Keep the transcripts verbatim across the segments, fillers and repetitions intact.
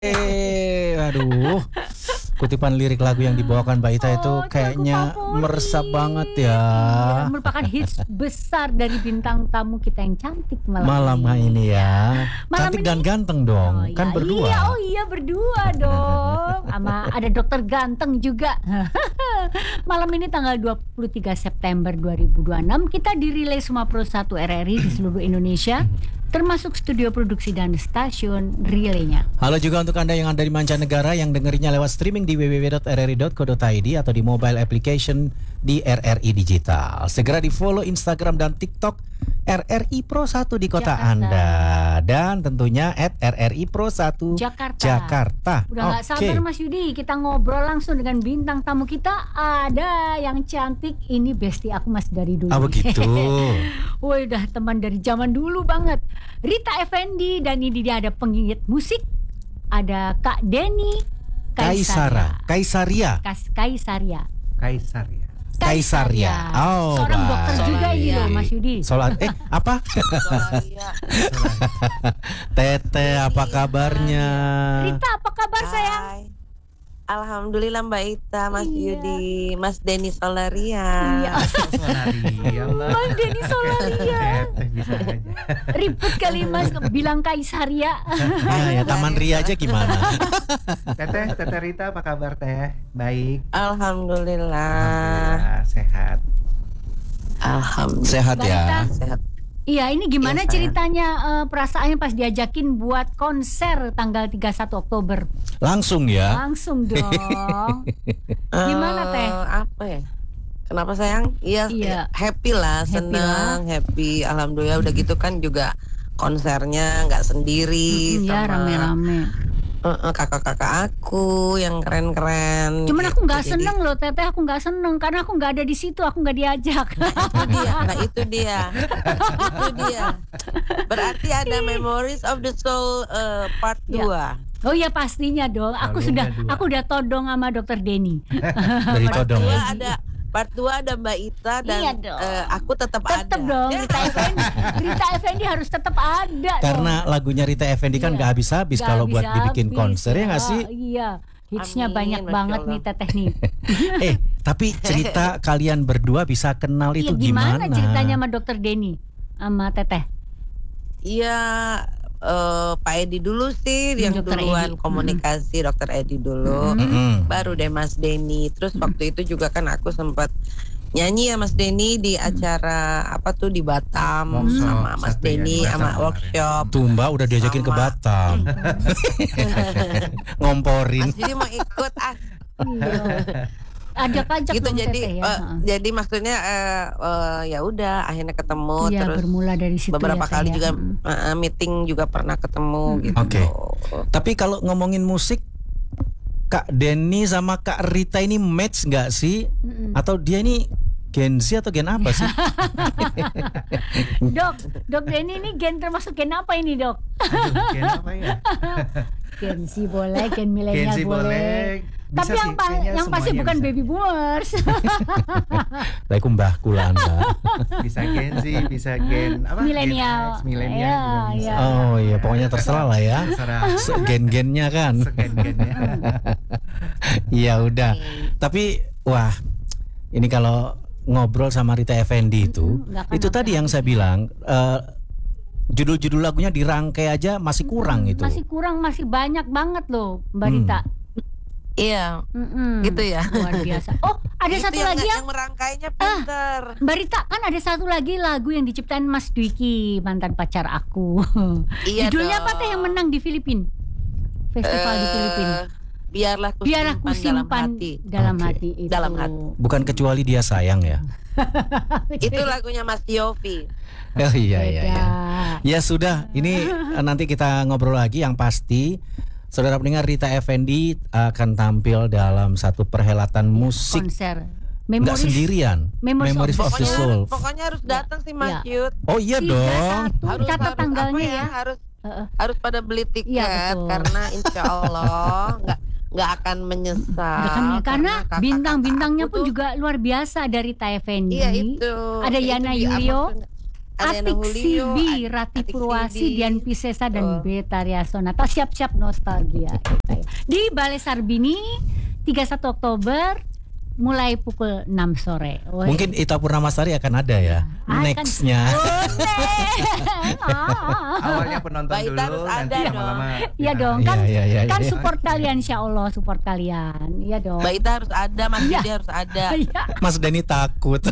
Eh, aduh, kutipan lirik lagu yang dibawakan Mbak Ita Oh, itu kayaknya meresap banget ya. Iya, merupakan hits besar dari bintang tamu kita yang cantik malam, Malam ini ya. Malam Cantik ini- dan ganteng dong, Oh, kan iya, berdua. Iya, oh iya berdua dong. Sama ada dokter ganteng juga. Malam ini tanggal dua puluh tiga September dua ribu dua puluh enam kita dirilis semua Pro satu R R I di seluruh Indonesia, termasuk studio produksi dan stasiun relaynya. Halo juga untuk Anda yang ada di mancanegara yang dengerinnya lewat streaming di w w w dot r r i dot co dot i d atau di mobile application di R R I Digital. Segera di follow Instagram dan TikTok R R I Pro satu di kota Jakarta. Anda, dan tentunya at R R I Pro satu Jakarta. Jakarta. Udah gak Oke. sabar Mas Yudi, kita ngobrol langsung dengan bintang tamu kita. Ada yang cantik, ini bestie aku Mas dari dulu. Ah, begitu. Woi, udah teman dari zaman dulu banget. Rita Effendi, dan ini dia ada penggigit musik. Ada Kak Denny Kaisara, Kaisaria, Kas Kaisaria. Kaisar ya. Kaisaria. Oh, Seorang baik. dokter juga ini loh Mas Yudi. Soal eh apa? Solaria. Tete, apa kabarnya? Rita, apa kabar sayang? Hai. Alhamdulillah Mbak Ita, Mas Iya. Yudi, Mas Denny Solaria. Iya. Solaria lah. Mas Denny Solaria. Teteh bisa aja. Ribet kali Mas bilang Kaisaria. Ya, ya Taman Ria aja gimana? Teteh, Teteh Rita apa kabar teh? Baik. Alhamdulillah. Alhamdulillah sehat. Alhamdulillah. Sehat Mbak ya. Rita. Sehat. Iya, ini gimana Iya, sayang. ceritanya eh, perasaannya pas diajakin buat konser tanggal tiga puluh satu Oktober? Langsung ya. Langsung dong. Gimana, Eh, Teh? Apa ya? Kenapa sayang? Iya, Iya. happy lah, Happy senang, happy. Alhamdulillah udah gitu kan juga konsernya nggak sendiri Mm, ya sama rame-rame. eh, eh, kakak-kakak aku yang keren-keren. Cuman aku gitu. nggak Jadi- seneng loh, Teteh. Aku nggak seneng karena aku nggak ada di situ. Aku nggak diajak. itu dia, nah itu dia, itu dia. Berarti ada Memories of the Soul eh, part Ya. dua. Oh ya pastinya dong. Aku Lalu sudah, nggak dua. aku udah todong sama dokter Denny. Dari Part Todong. dua ya. ada part dua ada Mbak Ita dan Iya dong. eh, aku tetap ada. Tetap dong, Ya. Rita Effendi. Rita Effendi harus tetap ada. Karena lagunya Rita Effendi kan Iya. gak habis-habis Nggak kalau buat dibikin habis-habis, konser ya nggak ya. sih? Iya, hitsnya Amin, banyak Masya banget Allah. nih Teteh nih. Eh, tapi cerita kalian berdua bisa kenal Iya, itu gimana gimana? ceritanya sama dokter Denny sama Teteh? Iya, eh, Pak Edi dulu sih Hmm, yang Dokter duluan Edi. komunikasi, Dokter Edi dulu. Mm-mm. Mm-mm. Baru deh Mas Denny. Terus waktu itu juga kan aku sempat nyanyi ya Mas Denny di acara apa tuh di Batam Workshop, sama Mas satu ya, Denny di Batam sama kemarin. workshop. Tuh Mbak udah diajakin ke Sama. Batam. Ngomporin. Mas Denny mau ikut ah Iya. Ajak ajak gitu dong jadi Teteh ya. eh, Heeh. jadi maksudnya eh, eh, ya udah akhirnya ketemu Iya, terus bermula dari situ beberapa ya, Teh, kali ya. juga Mm. eh, meeting juga pernah ketemu Hmm. gitu. Oke. Tapi kalau ngomongin musik, Kak Denny sama Kak Rita ini match nggak sih? Mm-mm. Atau dia ini Gen Z atau Gen apa sih? Dok, Dok Denny ini gen termasuk gen apa ini dok? Aduh, gen apa ya? Gen Z boleh, gen Gen milenial Z boleh. boleh. Bisa Tapi yang sih, pa- kayaknya yang pasti semuanya bukan bisa. baby boomers. Baik mbahku lah Anda. Bisa Gen Z, bisa gen apa? Milenial. Gen X, milenial Iya, juga bisa. iya. Oh iya, pokoknya terserah lah ya. Terserah. Gen-gennya kan. Segen-gennya. Iya udah. Tapi wah, ini kalau ngobrol sama Rita Effendi itu, Mm-mm, nggak akan itu tadi yang saya bilang, eh, judul-judul lagunya dirangkai aja masih kurang itu. Masih kurang, masih banyak banget loh Mbak Hmm. Rita. Iya, Mm-mm. gitu ya. Luar biasa. Oh, ada Itu satu yang, lagi ya. yang merangkainya pinter. Mbak Rita, kan ada satu lagi lagu yang diciptain Mas Dwiki, mantan pacar aku. Iya Judulnya dong. apa teh yang menang di Filipina? Festival di Eh, Filipina. Biarlah ku Biarlah ku simpan dalam simpan hati. dalam Oke. hati itu. Dalam hati. Bukan kecuali dia sayang ya. Itu lagunya Mas Yofi. Oh iya iya Beda. iya. Ya sudah, ini eh, nanti kita ngobrol lagi. Yang pasti, saudara pendengar, Rita Effendi akan tampil dalam satu perhelatan musik. Konser. Nggak Memories. sendirian. Memories Memories of of the Pokoknya, Soul. pokoknya harus datang sih Mas Ya. Yud. Oh iya Tiga, dong. satu. Harus Catat harus tanggalnya apa ya. Harus Heeh. harus pada beli tiket Iya, betul. karena insya Allah nggak nggak akan menyesal. Nggak kan, karena kakak-kakak bintang-bintangnya aku pun tuh- juga luar biasa dari Rita Effendi. Iya itu. Ada Itu Yana di- Yulio. maksudnya- Aliana Atik Hulio, Sibi, At- Rati Atik Purwasi, Sibi. Dian Pisesa dan Oh. Beta Riasonata. Siap-siap nostalgia kita ya. Di Balai Sarbini tiga puluh satu Oktober mulai pukul enam sore. Wah. Mungkin Ita Purnamasari akan ada ya. Akan- Nextnya. Ah. Awalnya penonton Baik, dulu, harus nanti ada lama-lama. Iya dong, Iya, kan iya, iya, kan iya. support kalian, insya Allah support kalian. Iya dong. Mbak Ita harus ada, Mas Iya. Didi harus ada. Iya. Mas Denny takut.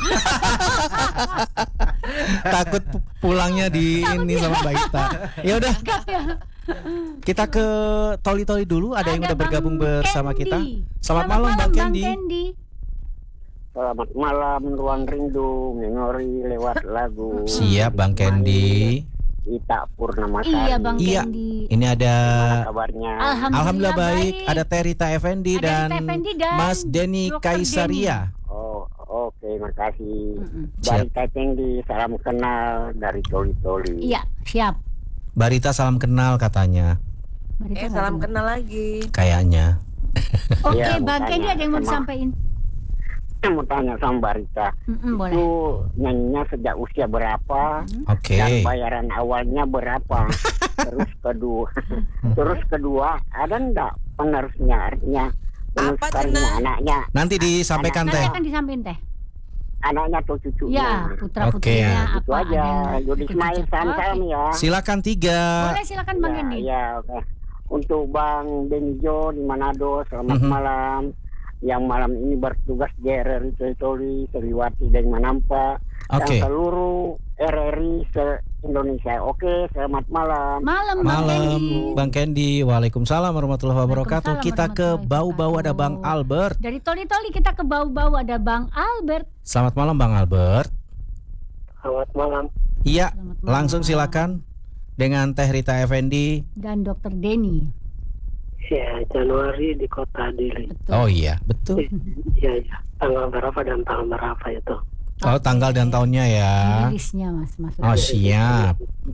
Takut pu- pulangnya di ini sama Mbak Ita. Ya udah, kita ke Toli-Toli dulu. Ada yang udah Bang bergabung bersama Candy. kita. Selamat, malam Bang Candy. Selamat malam, Ruang Rindu, memori lewat lagu. Siap Bang Candy. Ita Purnamasari. Iya Bang Iya. Candy. Ini ada Gimana kabarnya? Alhamdulillah, Alhamdulillah baik. Ada Terita Effendi Ada dan Rita Effendi dan Mas Denny Dokter Kaisaria. Oh, oke, makasih. Mm-mm. Siap. Barita Cengdi, salam kenal dari Toli-Toli. Iya, siap. Barita salam kenal katanya. Mari Eh, kita salam ngobrol. kenal lagi. Kayaknya. Oke, Iya, Bang mau Candy tanya ada yang mau sama- disampaikan? Saya mau tanya sama Barita, Mm-mm, boleh. itu nyanyinya sejak usia berapa? Oke. Dan bayaran awalnya berapa? Terus kedua, terus kedua ada enggak penerusnya, artinya Apa, penerusnya Cina? anaknya, Nanti disampaikan Nanti teh. akan disampaikan teh. anaknya atau cucunya? Ya, putra putrinya Oke. Itu apa aja. ada Yudi Ismail, salam-salam ya. Silakan tiga. Boleh silakan Bang Ya, Candy. ya, oke. Untuk Bang Benijo di Manado, selamat Mhm. malam. Yang malam ini bertugas di R R I Toli, Seliwati dan Manampa, Oke. dan seluruh R R I se-Indonesia. Oke, selamat malam. Malam Bang Malam Candy. Bang Candy. Waalaikumsalam warahmatullahi wabarakatuh. Waalaikumsalam Kita ke warahmatullahi bau-bau ada Bang wabarakatuh. Albert. Dari Toli-Toli kita ke bau-bau ada Bang Albert. Selamat malam Bang Albert. Selamat malam. Iya, Selamat malam. langsung silakan dengan Teh Rita Effendi. Dan Dokter Denny. Ya, Januari di Kota Dili. Betul. Oh iya, betul. Iya, iya. Tanggal berapa dan tahun berapa itu? Oh, tanggal dan tahunnya ya. Rilisnya Mas Oh, maksudnya. siap.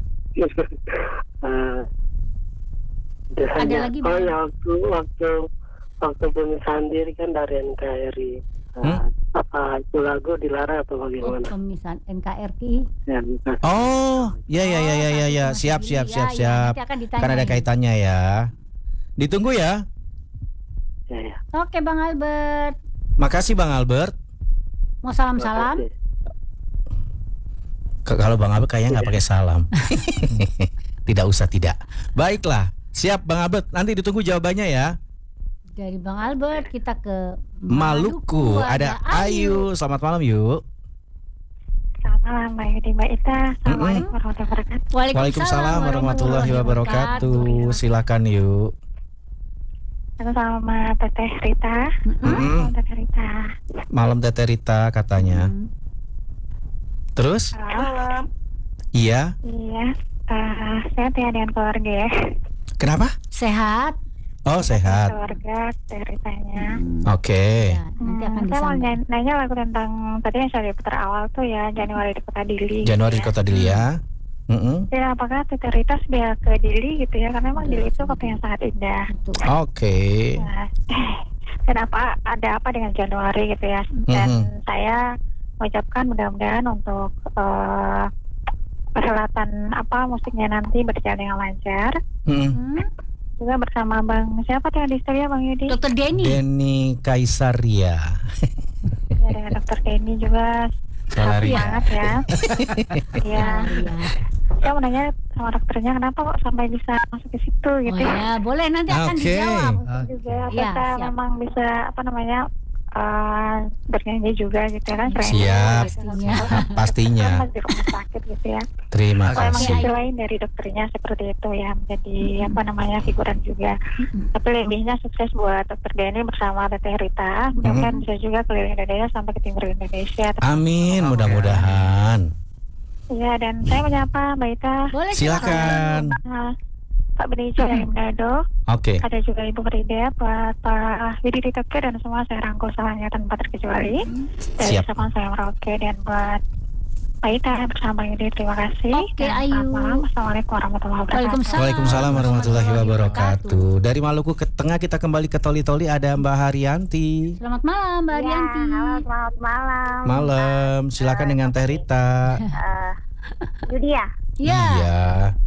Eh, Ada lagi, oh Bang? ya waktu waktu waktu pemisahan diri kan dari N K R I. Eh, Hmm? Apa itu lagu dilarang atau Oh, bagaimana? pemisahan N K R I. Ya, bukan. Oh, ya ya ya ya ya ya. Mas Siap Andi. siap Ya, siap ya, siap. nanti akan ditanya Kan ada ya. kaitannya ya. Ditunggu ya. Ya, ya. Oke Bang Albert. Makasih Bang Albert. Mau salam-salam? Makasih. K- Kalau Bang Albert kayaknya nggak pakai salam. Tidak usah tidak. Baiklah. Siap Bang Albert. Nanti ditunggu jawabannya ya. Dari Bang Albert kita ke Maluku ada Ayu. Selamat malam yuk. Selamat malam Mbak Yudi, Mbak Ita. Assalamualaikum warahmatullahi wabarakatuh. Waalaikumsalam warahmatullahi wabarakatuh. Silakan yuk. Aku sama Teteh Rita. Mm-mm. Mm-mm. Sama Teteh Rita. Malam Teteh Rita katanya. Mm. Terus? Halo. Malam. Iya. Iya. Uh, sehat ya dengan keluarga ya. Kenapa? Sehat. Oh sehat. Keluarga Teteh Ritanya. Oke. Ya, nanti akan Hmm, saya mau disampaikan. nanya, nanya lagu tentang tadi yang saya putar awal tuh ya Januari di Kota Dili. Januari di gitu ya. Kota Dili ya. Mm-mm. Ya, apakah Teteh Rita sudah ke Dili gitu ya? Karena memang Sudah, Dili itu sudah. kota yang sangat indah. Betul. Oke. Nah, dan apa ada apa dengan Januari gitu ya? Dan Mhm. saya mengucapkan mudah-mudahan untuk eh, perhelatan apa musiknya nanti berjalan dengan lancar. Mm-mm. Hmm? Juga bersama Bang siapa tuh yang di studio Bang Yudi? Dokter Denny. Denny Kaisaria. Ya, dengan Dokter Denny juga Salaria. semangat ya. Iya. Iya. Saya mau nanya sama dokternya kenapa kok sampai bisa masuk ke situ Oh gitu ya? ya, boleh nanti akan Oke. dijawab. Juga Iya, kita siap. memang bisa apa namanya eh, bernyanyi juga gitu ya kan? selain Siap. itu, gitu. Pastinya. Pastinya. Kan di rumah sakit gitu ya. Terima Kalau emang Oke. kasih. sisi lain dari dokternya seperti itu ya menjadi apa namanya figuran juga. Tapi lebihnya sukses buat dokter Denny bersama Teteh Rita. Mudah-mudahan bisa juga keliling Indonesia sampai ke timur Indonesia. Amin. Mudah-mudahan. Iya dan saya menyapa Mbak Ita. Boleh Silakan. Nah, Pak Benijo dari Manado, Oke. ada juga Ibu Frida, buat Pak Widi Diteke dan semua saya rangkul salahnya tanpa terkecuali. Dari Siap. Sabang saya Merauke dan buat Mbak Ita bersama Yudi terima kasih. Oke, Dan Ayu. selamat malam. Assalamualaikum warahmatullahi wabarakatuh. Waalaikumsalam. Waalaikumsalam warahmatullahi wabarakatuh. Dari Maluku ke tengah kita kembali ke Toli-Toli ada Mbak Haryanti. Selamat malam Mbak Ya, Arianti. halo, selamat malam. Malam. Silakan dengan Teh Rita. Eh, Yudi ya? Ya. Iya.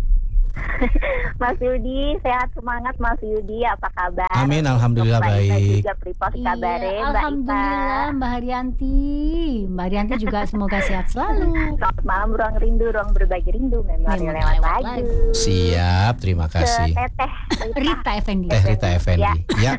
Mas Yudi, sehat semangat Mas Yudi, apa kabar? Amin, alhamdulillah Mbak Ita baik. juga pripot Iya, kabare, Mbak Ita. alhamdulillah Mbak Haryanti. Mbak Haryanti juga semoga sehat selalu. Selamat malam, ruang rindu, ruang berbagi rindu, memori Memori lewat lewat lagu. Siap, terima Ke kasih. Teteh Rita. Rita Effendi. Teh Rita Effendi. Ya.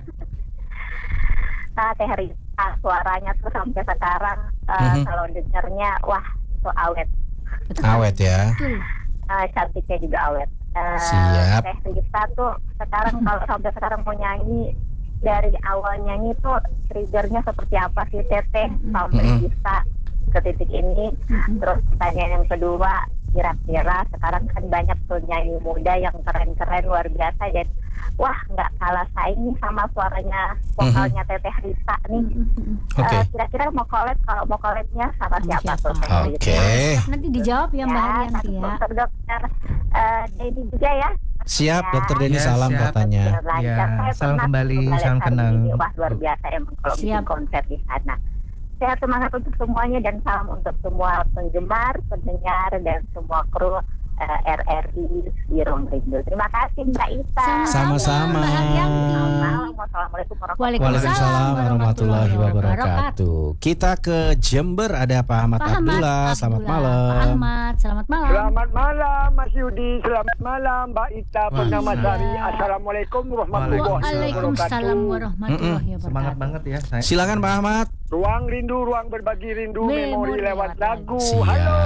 Ah, Teh Rita, suaranya tuh sampai sekarang eh, Mhm. kalau dengarnya, wah, so awet. Betul. Awet ya. Betul. Eh, cantiknya juga awet. Eh, Siap. Teh Rita tuh sekarang kalau sampai sekarang mau nyanyi, dari awal nyanyi tuh triggernya seperti apa sih Teteh sampai Mm-mm. bisa ke titik ini. Terus pertanyaan yang kedua, kira-kira sekarang kan banyak tuh nyanyi muda yang keren-keren luar biasa, dan wah nggak kalah saing nih sama suaranya vokalnya Teteh Rita nih. Oke. Eh, kira-kira mau collab, kalau mau collabnya sama Sama siapa siapa? tuh Teh Rita? Oke. Nanti dijawab ya Mbak Haryanti satu ya. dokter dokter eh, Dedi juga ya. Siap, Dokter Denny, Ya, salam siap. katanya. Biar lancar. Ya, Saya salam pernah kembali, tuh ngeliat salam hari kenal. ini. Wah luar biasa emang kalau bikin Siap. konser di sana. Sehat semangat untuk semuanya, dan salam untuk semua penggemar, pendengar, dan semua kru eh, R R I di Ruang Rindu. Terima kasih Mbak Ita. Sama-sama. Mbak Haryanti. Selamat malam. Wassalamualaikum warahmatullahi Waalaikumsalam warahmatullahi wabarakatuh. Kita ke Jember, ada Pak Ahmad Pak Ahmad Abdullah. Selamat Abdullah. malam. Pak Ahmad, selamat malam. Selamat malam Mas Yudi, selamat malam Mbak Ita Purnamasari. Iya. Assalamualaikum warahmatullahi Waalaikumsalam wabarakatuh. warahmatullahi wabarakatuh. Semangat banget ya saya. Silakan Pak Ahmad. Ruang rindu, ruang berbagi rindu, Memori memori lewat lewat lagu. Siap. Halo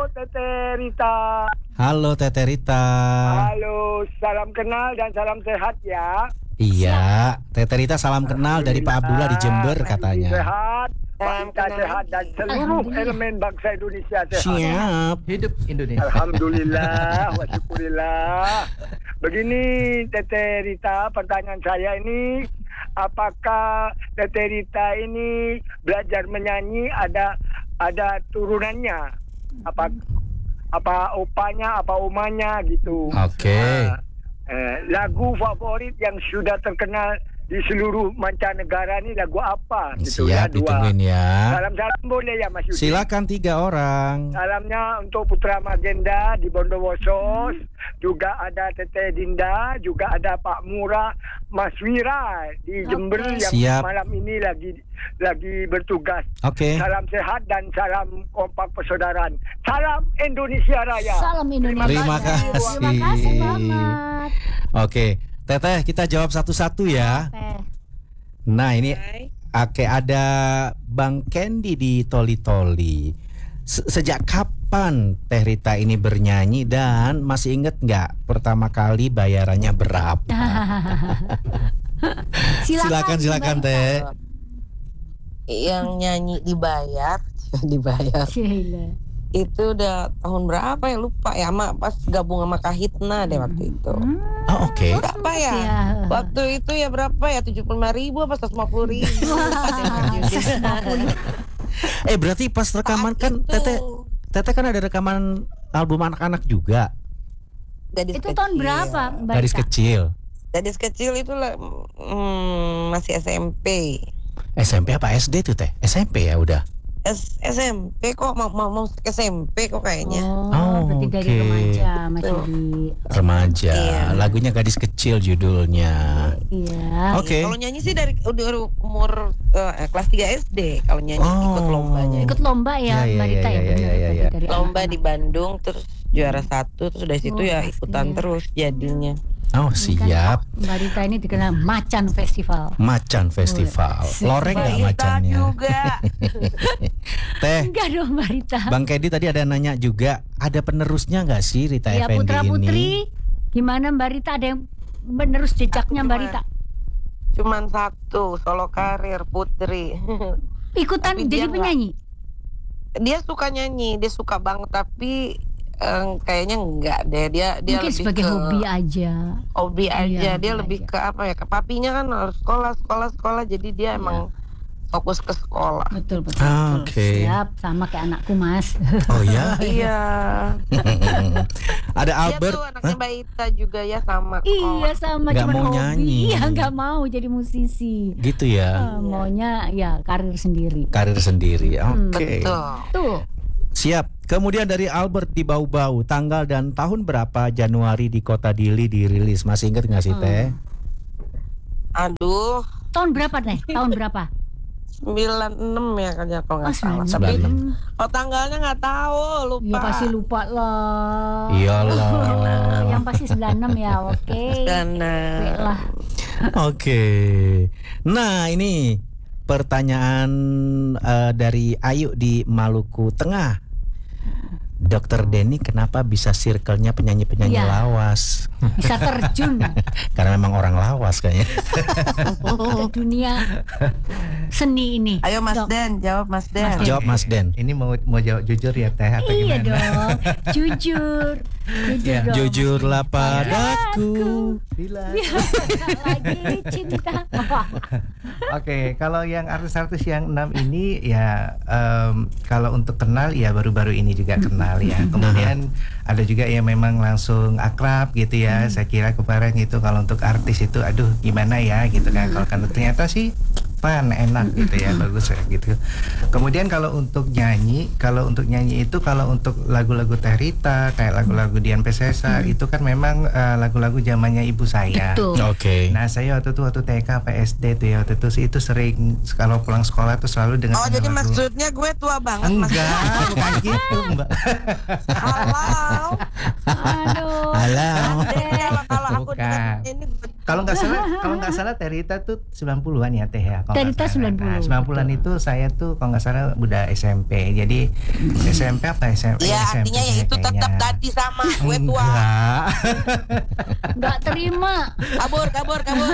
Teteh Rita. Halo Teteh Rita. Halo, salam kenal dan salam sehat ya. Iya, Teteh Rita salam kenal dari Pak Abdullah di Jember Mas Yudi katanya. Sehat, Mbak Salam Ita kenal. sehat, dan seluruh Alhamdulillah. elemen bangsa Indonesia sehat. Siap. Hidup Indonesia. Alhamdulillah, wa syukurillah. Begini Teteh Rita, pertanyaan saya ini, apakah Teteh Rita ini belajar menyanyi ada ada turunannya? Apa apa opanya, apa umanya gitu? Oke. Nah, eh, lagu favorit yang sudah terkenal di seluruh mancanegara ini lagu apa? Gitu ya, Siap, dua. ditungguin ya. Salam-salam boleh ya Mas Yudi? Silakan tiga orang. Salamnya untuk Putra Magenda di Bondowoso, juga ada Teteh Dinda, juga ada Pak Murah, Mas Wira di Jember Oke. yang Siap. malam ini lagi lagi bertugas. Oke. Salam sehat dan salam kompak persaudaraan. Salam Indonesia Raya. Salam Indonesia. Terima kasih. Terima kasih Pak Ahmad. Oke, Teteh kita jawab satu-satu ya. Teh. Nah ini Hai. oke, ada Bang Candy di Toli-Toli. Se- Sejak kapan Teh Rita ini bernyanyi, dan masih inget nggak pertama kali bayarannya berapa? Silakan, silakan Mbak Teh. Yang nyanyi dibayar, dibayar. Sheila. Itu udah tahun berapa ya, lupa ya, sama pas gabung sama Kahitna deh waktu itu. Hmm, Oh oke. Berapa ya? ya. Waktu itu ya berapa ya, tujuh puluh lima ribu apa seratus lima puluh ribu? Lupa deh, Mas Yudi. Eh berarti pas rekaman Saat kan itu, Teteh Teteh kan ada rekaman album anak-anak juga. gadis Itu tahun kecil. berapa Mbak Gadis Rita? kecil. Gadis kecil itu lah, hmm, masih S M P. S M P apa S D tuh Teh? S M P ya udah. S SMP kok mau mau, mau S M P kok kayaknya. Oh, Oh, berarti dari oke. remaja Mas Tuh. Yudi. Remaja. Iya. Lagunya Gadis Kecil judulnya. Iya. Oke. Kalau nyanyi sih dari udah umur eh, kelas tiga S D kalau nyanyi Oh. ikut lombanya. Ikut lomba ya, Iya, Mbak iya, Rita iya, ya, iya, benar. iya, Berarti iya. dari Lomba anak-anak. di Bandung terus juara satu, terus dari situ Oh, ya pasti ikutan ya. terus jadinya. Oh Ini kan siap. Mbak Rita ini dikenal Macan Festival. Macan Festival. Loreng nggak Mbak Ita macannya? juga. Teh, Enggak dong Mbak Rita. Bang Kedi tadi ada nanya juga, ada penerusnya nggak sih Rita Ya Effendi Putra ini? Putri, gimana Mbak Rita, ada yang menerus jejaknya Aku Mbak cuma- Rita? Cuman satu, solo karir Putri. Ikutan Tapi jadi dia penyanyi. Dia suka nyanyi, dia suka banget, tapi eh, kayaknya enggak deh. Dia dia Mungkin lebih sebagai ke hobi aja. hobi aja. Iya, Dia hobi lebih aja. ke apa ya? Ke papinya kan harus sekolah, sekolah, sekolah. Jadi dia Iya. emang fokus ke sekolah. Betul betul. Ah, betul. oke. Siap, sama kayak anakku Mas. Oh ya? Iya. Ada Dia Albert. tuh anaknya Hah? Mbak Ita juga ya sama. Iya sama, Nggak cuma mau hobi. nyanyi. Iya nggak mau jadi musisi. Gitu ya. Ah, maunya ya karir sendiri. Karir sendiri. Hmm, Oke. Betul. Tuh. Siap. Kemudian dari Albert di Bau-Bau, tanggal dan tahun berapa Januari di Kota Dili dirilis? Masih ingat nggak sih Teh? Aduh, Tahun berapa Teh? Tahun berapa? sembilan enam ya kayaknya kalau Oh, nggak salah. sembilan Tapi enam. oh tanggalnya nggak tahu, lupa. Ya pasti lupa lah. Iyalah. Yang pasti sembilan enam ya, oke. Dan Oke lah. Oke. Nah, ini pertanyaan eh, dari Ayu di Maluku Tengah. Dokter Denny kenapa bisa circle-nya penyanyi-penyanyi Iya. lawas? Bisa terjun Karena memang orang lawas kayaknya. ke dunia seni ini. ayo Mas Dok. Den, jawab Mas Den. Jawab Mas Den. Ini mau mau jawab jujur ya Teh atau Iya gimana? dong, jujur, jujur Ya. dong. Jujurlah padaku. Bila. Lagi cinta. Oke, kalau yang artis-artis yang enam ini ya em, kalau untuk kenal ya baru-baru ini juga kenal ya. Kemudian ada juga yang memang langsung akrab gitu ya. Saya kira kemarin itu kalau untuk artis itu aduh gimana ya gitu kan. Kalau kan ternyata sih fun, enak gitu ya, bagus ya gitu. Kemudian kalau untuk nyanyi, kalau untuk nyanyi itu kalau untuk lagu-lagu Teh Rita, kayak lagu-lagu Dian Piscesa itu kan memang eh, lagu-lagu zamannya ibu saya. Betul. Oke. Nah saya waktu itu waktu T K, P S D tuh ya waktu itu sih itu sering kalau pulang sekolah tuh selalu dengan Oh, jadi lagu. maksudnya gue tua banget Mas. Enggak, bukan gitu Mbak. Halo. Aduh. Halo. Kalau kalau aku Bukan. dengar ini Kalau nggak salah, kalau nggak salah Teh Rita tuh sembilan puluhan ya Teh ya. kalau Teh nggak Rita salah. sembilan puluh. Nah, sembilan puluhan itu saya tuh kalau nggak salah udah S M P. Jadi S M P apa S M P? ya S M P artinya ya itu kayaknya. tetap tadi sama gue tua. Enggak. Nggak terima. Kabur, kabur, kabur.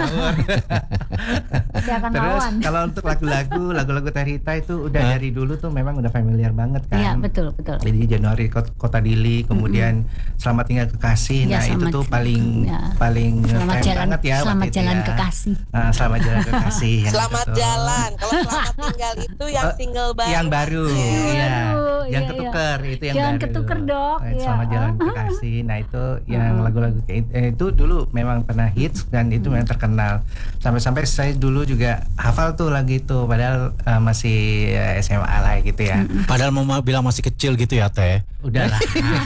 Saya akan Terus lawan. kalau untuk lagu-lagu, lagu-lagu Teh Rita itu udah Hah? dari dulu tuh memang udah familiar banget kan. Iya, betul, betul. Jadi Januari Kot- Kota Dili, kemudian Selamat Tinggal Kekasih. Ya, Nah, itu selamat- tuh paling ya. paling Selamat keren jalan, banget ya waktu selamat itu jalan ya. kekasih. Nah, Selamat Jalan Kekasih. yang Selamat itu tuh. jalan. Kalau selamat tinggal itu yang Eh, single baru. Yang baru, Iya. iya. Aduh, Yang iya, ketuker itu yang Jangan baru. ketuker, Dok. Nah, Iya. Selamat Jalan Kekasih. Nah, itu yang Hmm. lagu-lagu kayak itu, eh, itu dulu memang pernah hits dan itu memang terkenal. Sampai-sampai saya dulu juga hafal tuh lagu itu padahal eh, masih eh, S M A lah gitu ya. Padahal mau bilang masih kecil gitu ya Teh. Udahlah.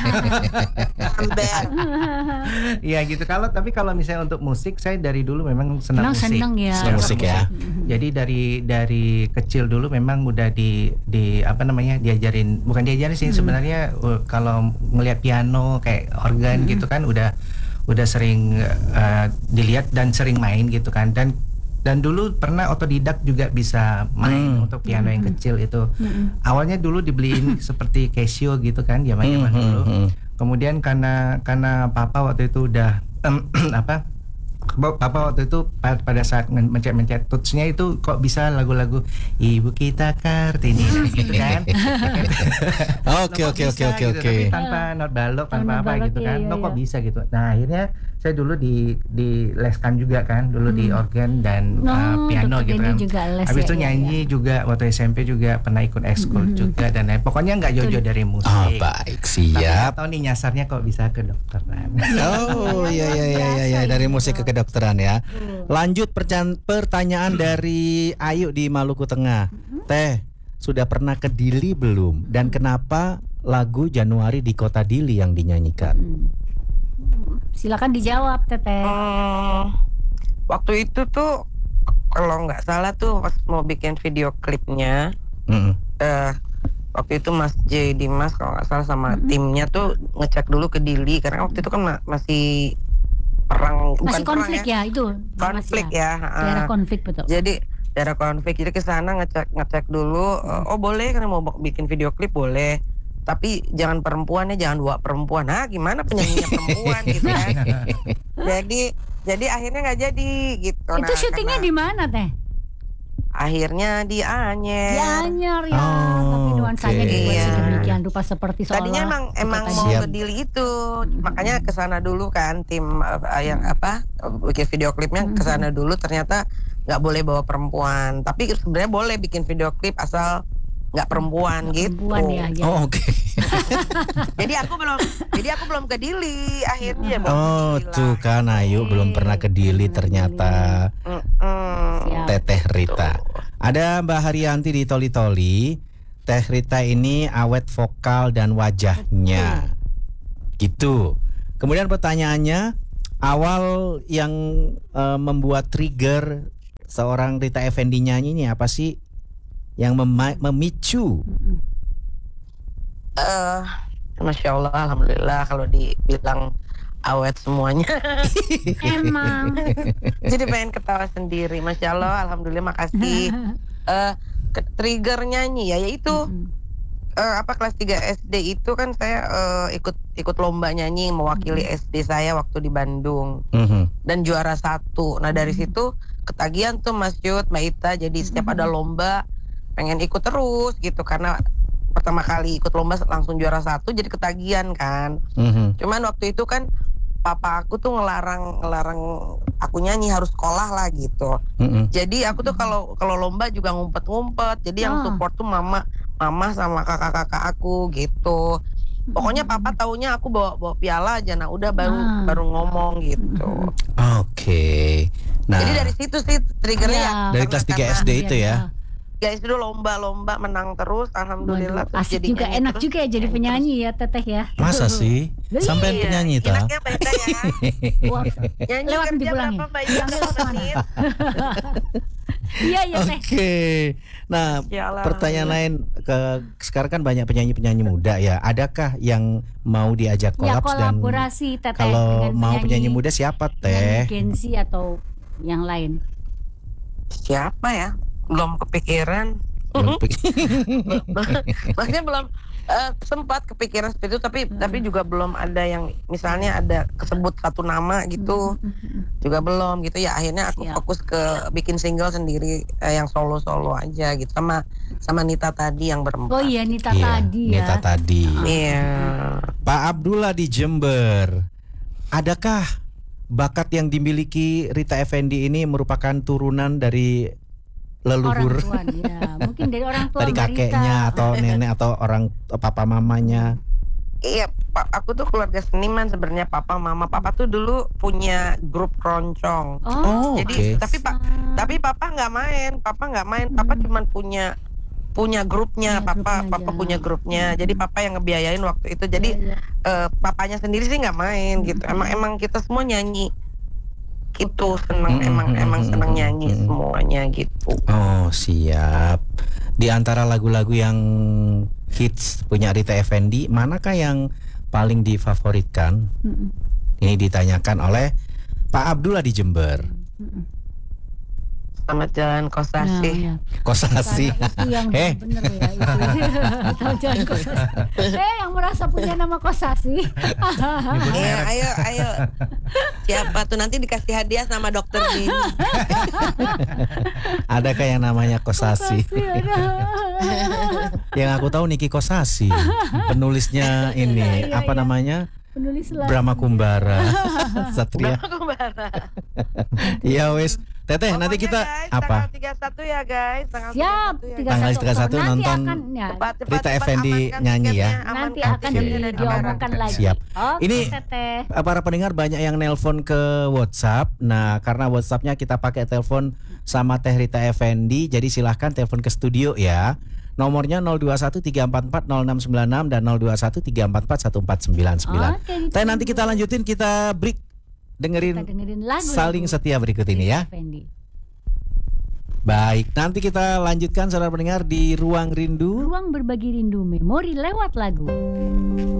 Ember. Iya gitu. Kalau tapi kalau misalnya untuk musik saya dari dulu memang senang Memang musik. seneng ya. Senang musik ya. Jadi dari dari kecil dulu memang udah di di apa namanya diajarin, bukan diajarin sih sebenarnya uh, kalau ngelihat piano kayak organ gitu kan udah udah sering uh, dilihat dan sering main gitu kan dan dan dulu pernah otodidak juga bisa main Hmm. untuk piano yang kecil itu. Awalnya dulu dibeliin seperti Casio gitu kan zaman-zaman Hmm, dulu. hmm, hmm. Kemudian karena karena papa waktu itu udah em, apa? Papa waktu itu pa- pada saat men- mencet-mencet touch-nya itu kok bisa lagu-lagu Ibu Kita Kartini gitu kan. Oke Loh, kok oke oke bisa oke gitu, oke. Tapi tanpa not balok, tanpa Tanpa apa balok, gitu iya, kan. iya, Loh kok iya. bisa gitu. Nah, akhirnya saya dulu di di leskan juga kan, dulu di organ dan Oh, uh, piano Dokter gitu Denny kan. juga les Habis ya, itu iya, nyanyi juga waktu S M P juga pernah ikut ekskul juga dan lain. Pokoknya nggak jauh-jauh dari musik. Oh, baik, Tapi nggak siap. tahu nih nyasarnya kok bisa ke dokteran. Oh iya iya iya iya ya, dari musik ke kedokteran ya. Lanjut percan- pertanyaan dari Ayu di Maluku Tengah. Teh, sudah pernah ke Dili belum? Dan kenapa lagu Januari di Kota Dili yang dinyanyikan? Silakan dijawab, Teteh. Hmm, waktu itu tuh kalau nggak salah tuh pas mau bikin video klipnya, Mm-mm. eh, waktu itu Mas J Dimas kalau nggak salah sama timnya tuh ngecek dulu ke Dili karena waktu itu kan ma- masih perang, bukan Masih perang konflik ya, ya, itu. konflik Masih ya. Daerah ah. konflik betul. Jadi daerah konflik jadi ke sana ngecek ngecek dulu, eh, oh boleh karena mau bikin video klip boleh. Tapi jangan perempuannya, jangan bawa perempuan. Ah, gimana penyanyinya perempuan gitu kan. Jadi jadi akhirnya nggak jadi gitu. Itu Nah, syutingnya karena di mana, Teh? akhirnya di Anyer. Di Anyer ya, Oh, tapi nuansanya oke. dibuat Iya. sedemikian rupa seperti seolah Tadinya emang di emang kota mau Siap. ke Dili itu, makanya ke sana dulu kan tim uh, yang apa bikin video klipnya ke sana dulu. Ternyata nggak boleh bawa perempuan, tapi sebenarnya boleh bikin video klip asal nggak perempuan gitu. perempuan ya, ya. Oh oke. Jadi aku belum, jadi aku belum ke Dili akhirnya. baru Oh ke Dili tuh lah. kan Ayu belum pernah ke Dili ternyata. Mm-mm. Siap. Teteh Rita. Ada Mbak Haryanti di Toli Toli. Teh Rita ini awet vokal dan wajahnya. Gitu. Kemudian pertanyaannya, awal yang uh, membuat trigger seorang Rita Effendy nyanyi ini apa sih? Yang mema- memicu? Eh, Masya Allah, alhamdulillah kalau dibilang awet semuanya. Emang. Jadi pengen ketawa sendiri. Masya Allah, alhamdulillah, makasih. Eh, ke- trigger nyanyi ya, yaitu eh, apa kelas tiga S D itu kan saya eh, ikut ikut lomba nyanyi mewakili S D saya waktu di Bandung Mhm. dan juara satu. Nah dari situ ketagihan tuh Mas Yud, Mbak Ita. Jadi setiap ada lomba pengen ikut terus gitu karena pertama kali ikut lomba langsung juara satu, jadi ketagihan kan. Mhm. Cuman waktu itu kan papa aku tuh ngelarang ngelarang aku nyanyi, harus sekolah lah gitu. Mhm. Jadi aku tuh kalau kalau lomba juga ngumpet-ngumpet. Jadi yang Ah. support tuh mama, mama sama kakak-kakak aku gitu. Pokoknya papa taunya aku bawa bawa piala aja. Nah udah baru Ah. baru ngomong gitu. Oke. Nah, Jadi dari situ sih triggernya Iya. ya. dari karena- kelas tiga karena S D itu ya. Guys dulu lomba-lomba menang terus, alhamdulillah. Waduh, terus asik jadi juga, nyanyi enak terus, juga ya jadi nyanyi penyanyi ya Teteh ya. Masa sih? Iya. Sampai Iya, penyanyi ta? enaknya beda ya. Wah, Nyanyi Lewat kerja dipulangin. berapa Mbak Ida? Lewat mana? Menit. iya iya Teh. Oke. Nah, Ya Allah, pertanyaan lain ke sekarang kan banyak penyanyi-penyanyi muda ya. Adakah yang mau diajak Ya kolaps dan kolaborasi Teteh kalau dengan mau penyanyi muda siapa penyanyi Teh? Gen Z atau yang lain. Siapa ya? Belum kepikiran. Belum pik- Maksudnya belum eh, sempat kepikiran seperti itu, tapi tapi juga belum ada yang misalnya ada kesebut satu nama gitu, juga belum gitu ya. Akhirnya aku Siap. fokus ke bikin single sendiri, eh, yang solo-solo aja gitu, sama sama Nita tadi yang berempat. Oh iya Nita Iya, tadi ya. Nita tadi. Iya. Pak Abdullah di Jember. Adakah bakat yang dimiliki Rita Effendy ini merupakan turunan dari leluhur? Orang tua ya. Mungkin dari orang tua Dari Mbak Rita. kakeknya atau nenek atau orang papa mamanya? Iya, Pak, aku tuh keluarga seniman sebenarnya, papa mama. Papa tuh dulu punya grup keroncong. Oh, Jadi oke. tapi pak tapi papa nggak main, papa nggak main, papa cuman punya punya grupnya, Punya papa grupnya papa aja. punya grupnya. Jadi papa yang ngebiayain waktu itu. Jadi Iya, iya. eh, papanya sendiri sih nggak main gitu. Emang emang kita semua nyanyi. Gitu seneng, Mm-mm, emang emang mm-mm, seneng nyanyi mm-mm. semuanya gitu. Oh siap. Di antara lagu-lagu yang hits punya Rita Effendy, manakah yang paling difavoritkan? Mm-mm. Ini ditanyakan oleh Pak Abdullah di Jember. Selamat jalan Nah, Kosasih. ya. Kosasi. Karena itu yang Eh. bener ya itu. Tahu jangan Kosasi. Eh yang merasa punya nama Kosasi. Iya, ayo ayo. Siapa tuh nanti dikasih hadiah sama dokter Dini. Adakah yang namanya Kosasi? Kosasi, aduh. Yang aku tahu Niki Kosasi. Penulisnya ini Iya, apa iya. namanya? Penulis lagu. Brahma Kumbara. Satria. Berapa kembara? Iya wes. Teteh Pokoknya, nanti kita guys, apa? Tanggal tiga puluh satu ya guys. Tanggal Siap, tiga puluh satu ya, Tanggal guys. tiga puluh satu Nanti nonton akan, ya, Cepat, cepat, Rita cepat, Effendy amankan nyanyi ya. tiketnya, nanti amankan akan Oke. tiketnya dari diomongkan Jakarta. lagi. Siap. Oke, Ini- Teteh. Para pendengar banyak yang nelpon ke WhatsApp. Nah, karena WhatsAppnya kita pakai telepon sama Teh Rita Effendy, jadi silahkan telepon ke studio ya. Nomornya nol dua satu tiga empat empat nol enam sembilan enam dan nol dua satu tiga empat empat satu empat sembilan sembilan. Oke, Teh ditunggu. nanti kita lanjutin, kita break Kita dengerin dengerin lagu Saling Setia berikut ini ya. Effendy. Baik, nanti kita lanjutkan saudara pendengar di Ruang Rindu. Ruang berbagi rindu memori lewat lagu.